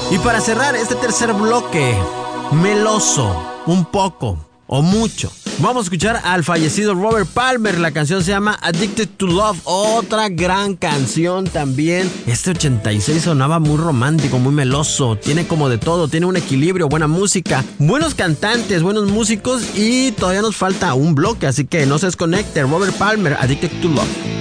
Y para cerrar este tercer bloque, meloso, un poco o mucho, vamos a escuchar al fallecido Robert Palmer. La canción se llama Addicted to Love, otra gran canción también. Este 86 sonaba muy romántico, muy meloso, tiene como de todo, tiene un equilibrio, buena música, buenos cantantes, buenos músicos y todavía nos falta un bloque, así que no se desconecte. Robert Palmer, Addicted to Love.